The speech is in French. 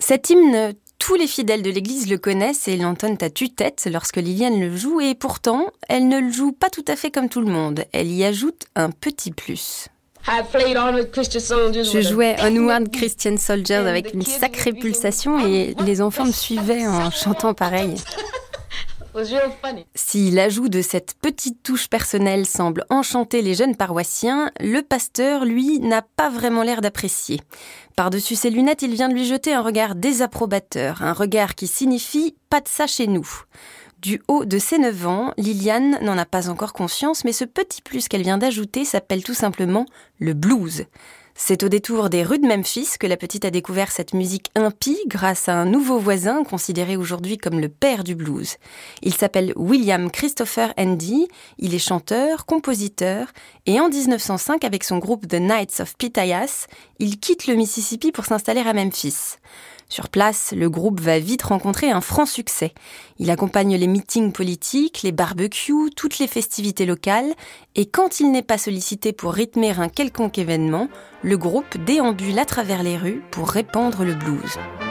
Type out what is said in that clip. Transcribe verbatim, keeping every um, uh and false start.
Cet hymne, tous les fidèles de l'église le connaissent et l'entonnent à tue-tête lorsque Liliane le joue, et pourtant, elle ne le joue pas tout à fait comme tout le monde. Elle y ajoute un petit plus. Je jouais Onward Christian Soldiers avec une sacrée pulsation et les enfants me suivaient en chantant pareil. Si l'ajout de cette petite touche personnelle semble enchanter les jeunes paroissiens, le pasteur, lui, n'a pas vraiment l'air d'apprécier. Par-dessus ses lunettes, il vient de lui jeter un regard désapprobateur, un regard qui signifie « pas de ça chez nous ». Du haut de ses neuf ans, Liliane n'en a pas encore conscience, mais ce petit plus qu'elle vient d'ajouter s'appelle tout simplement le blues. C'est au détour des rues de Memphis que la petite a découvert cette musique impie grâce à un nouveau voisin considéré aujourd'hui comme le père du blues. Il s'appelle William Christopher Handy, il est chanteur, compositeur et en dix-neuf cent cinq, avec son groupe The Knights of Pythias, il quitte le Mississippi pour s'installer à Memphis. Sur place, le groupe va vite rencontrer un franc succès. Il accompagne les meetings politiques, les barbecues, toutes les festivités locales, et quand il n'est pas sollicité pour rythmer un quelconque événement, le groupe déambule à travers les rues pour répandre le blues.